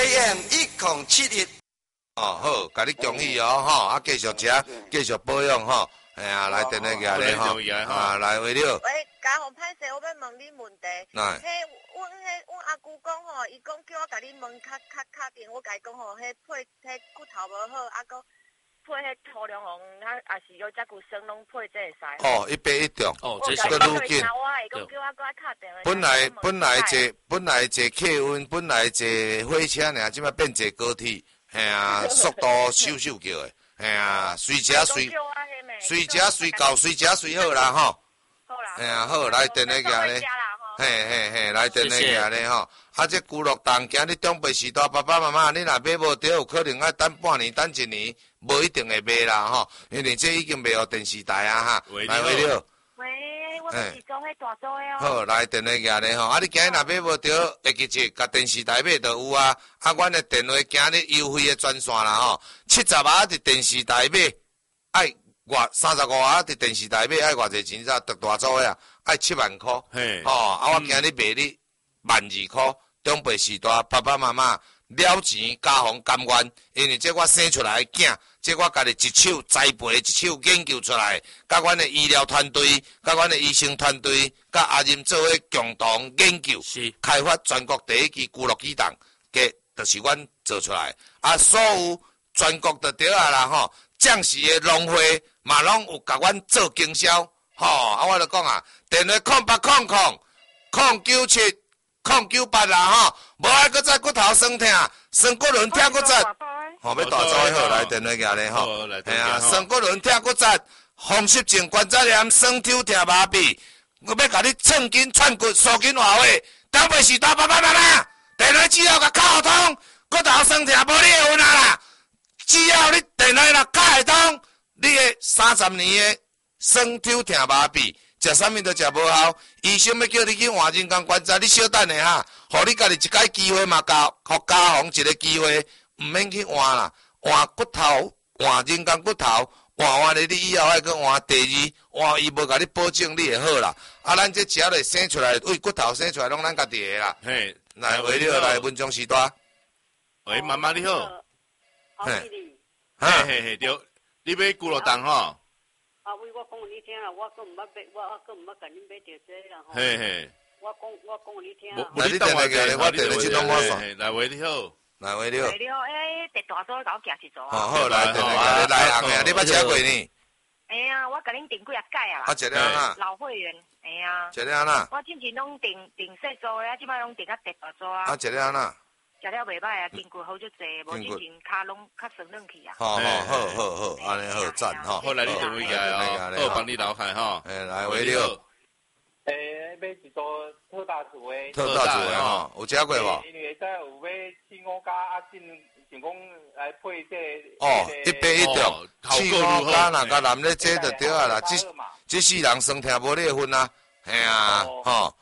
AM 1071。哦，好，甲你恭喜哦，吼，啊，继续食，继续保养吼。哎呀，来电话个咧吼，啊，来为了。 喂，嘉宏歹势，我要问你问题。 来。 阮阿姑讲吼，伊讲叫我甲你问较定，我甲伊讲吼，迄配迄骨头无好，啊个配迄粗粮红，啊也是有遮骨酸拢配这会使。 哦，181中。 哦，这是个愈紧。本来坐客运，本来坐火车尔，即摆变坐高铁，嘿啊，速度咻叫的，嘿啊，随食随好啦吼。 好啦。 嘿啊，好，来电话个咧。嘿，来电话个咧吼。啊，这骨碌重，今日长辈时代，爸爸妈妈，你若买无着，有可能要等半年、等1年，无一定会买啦吼。因为这已经卖互电视台啊哈。来为了。 喂，我是做迄大做的哦。 好，来电话个咧吼。啊，你今日若买无着，会记者甲电视台买就有啊。啊，阮的电话今日优惠的专线啦吼，70啊伫电视台买，爱35啊伫电视台买，爱偌济钱才得大做的啊，爱7万块。 嘿。 吼，啊，我今日卖你12,000块。长辈时代，爸爸妈妈了钱家风甘愿，因为这我生出来的囝，这我家己一手栽培、一手研究出来，甲阮的医疗团队、甲阮的医生团队、甲阿任做伙共同研究，开发全国第一支骨碌机动，就是阮做出来。啊，所有全国就对啊啦吼，将士的农会嘛拢有甲阮做经销，吼，啊，我就讲啊，电话0800 097 098啦吼，无爱搁再骨头酸痛，酸骨轮疼骨折，吼要大做好来电话个咧吼，系啊，酸骨轮疼骨折，风湿症、关节炎、酸痛疼麻痹，我要甲你寸筋串骨、缩筋活血，长辈时代爸爸妈妈，电话只要甲敲通，骨头酸痛无你会分啊啦，只要你电话若敲会通，你的30年的酸痛疼麻痹。食啥物都食无效，医生要叫你去换人工关节，你小等下哈，互你家己一摆机会嘛，互家宏一个机会，毋免去换啦，换骨头，换人工骨头，换咧你以后爱去换第二，换伊无甲你保证你会好啦。啊，咱这食落生出来，为骨头生出来拢咱家己的啦。 嘿， 来为了来文章时代。 喂，妈妈你好。 嘿， 嘿，对，你买骨碌重吼？ 啊，为我讲你听啦，我更毋捌买，我更毋捌甲恁买着这啦吼。 嘿。 我讲你听啦。来，你电话个，我电话去弄我算。 来喂，你好。 来喂，你好。 你好，第大组甲我寄一组啊。 好，来电话个，来红个，你捌食过呢？ 哎呀，我甲恁订几啊届啊啦。 啊，食了啊。 老会员，哎呀。 食了啊。 我之前拢订小组的，即摆拢订啊第大组啊。 啊，食了啊。 食了袂歹啊，经过好足济，无之前骹拢较酸软去啊。 好，安尼好赞吼。 好来你电话起来哦，我帮你留开吼。 来喂你好。 买一组特大组的。 特大组的吼，有食过无？ 因为在有买青乌加啊，进讲来配这。 哦，181中，青乌加若甲男的这就对啊啦，这世人酸痛无你会分啊，嘿啊，吼，